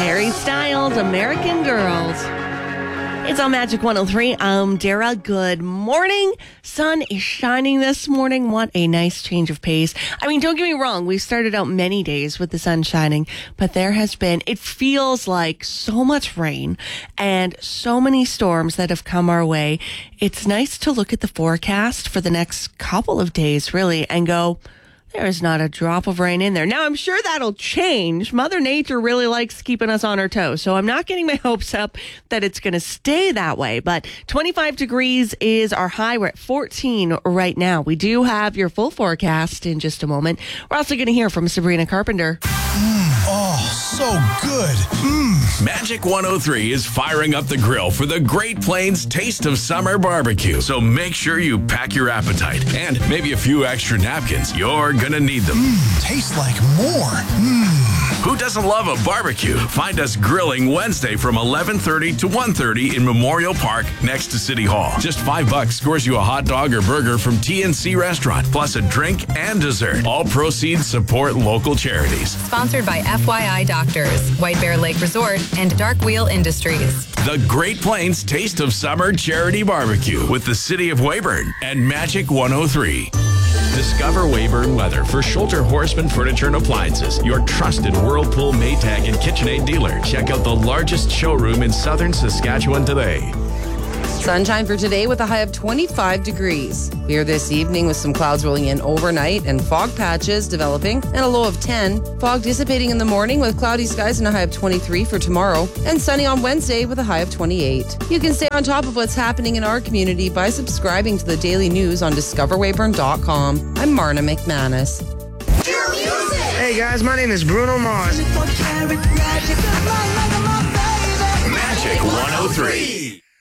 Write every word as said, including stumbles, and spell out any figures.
Harry Styles, American Girls. It's on Magic one oh three. I'm Dara. Good morning. Sun is shining this morning. What a nice change of pace. I mean, don't get me wrong. We've started out many days with the sun shining, but there has been, it feels like so much rain and so many storms that have come our way. It's nice to look at the forecast for the next couple of days, really, and go, there is not a drop of rain in there. Now, I'm sure that'll change. Mother Nature really likes keeping us on our toes, so I'm not getting my hopes up that it's going to stay that way. But twenty-five degrees is our high. We're at fourteen right now. We do have your full forecast in just a moment. We're also going to hear from Sabrina Carpenter. Mm, oh, so good. Mm. Magic one oh three is firing up the grill for the Great Plains Taste of Summer Barbecue. So make sure you pack your appetite and maybe a few extra napkins. You're gonna need them. Mm, tastes like more. Mm. Who doesn't love a barbecue? Find us grilling Wednesday from eleven thirty to one thirty in Memorial Park next to City Hall. Just five bucks scores you a hot dog or burger from T N C Restaurant, plus a drink and dessert. All proceeds support local charities. Sponsored by F Y I Doctors, White Bear Lake Resort, and Dark Wheel Industries. The Great Plains Taste of Summer Charity Barbecue with the City of Weyburn and Magic one oh three. Discover Weyburn Weather for Schulter Horseman Furniture and Appliances, your trusted Whirlpool, Maytag, and KitchenAid dealer. Check out the largest showroom in southern Saskatchewan today. Sunshine for today with a high of twenty-five degrees. Clear this evening with some clouds rolling in overnight and fog patches developing and a low of ten. Fog dissipating in the morning with cloudy skies and a high of twenty-three for tomorrow. And sunny on Wednesday with a high of twenty-eight. You can stay on top of what's happening in our community by subscribing to the daily news on discover weyburn dot com. I'm Marna McManus. Hey guys, my name is Bruno Mars. Magic one oh three.